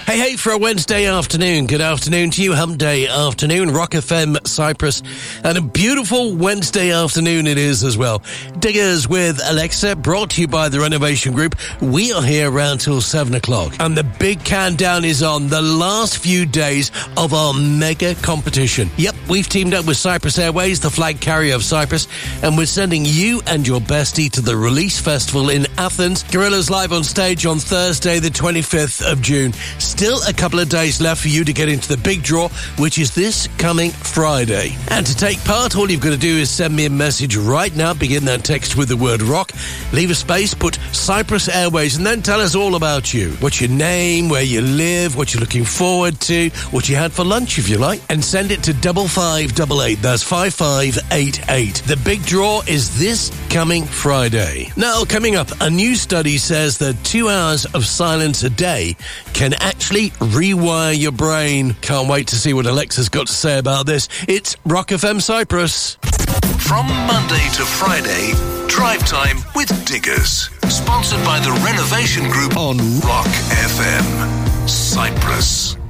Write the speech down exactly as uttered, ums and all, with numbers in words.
Hey, hey, for a Wednesday afternoon. Good afternoon to you. Hump Day afternoon. Rock F M Cyprus. And a beautiful Wednesday afternoon it is as well. Diggers with Alexa, brought to you by the Renovation Group. We are here around till seven o'clock. And the big countdown is on. The last few days of our mega competition. Yep, we've teamed up with Cyprus Airways, the flag carrier of Cyprus. And we're sending you and your bestie to the Release Festival in Athens. Gorillaz live on stage on Thursday, the twenty-fifth of June. Still a couple of days left for you to get into the big draw, which is this coming Friday. And to take part, all you've got to do is send me a message right now. Begin that text with the word rock. Leave a space, put Cyprus Airways, and then tell us all about you. What's your name, where you live, what you're looking forward to, what you had for lunch, if you like. And send it to double five double eight. That's five five eight eight. The big draw is this coming Friday. Now, coming up, a new study says that two hours of silence a day can actually rewire your brain. Can't wait to see what Alexa's got to say about this. It's Rock F M Cyprus. From Monday to Friday, Drive Time with Diggers. Sponsored by the Renovation Group on Rock F M Cyprus.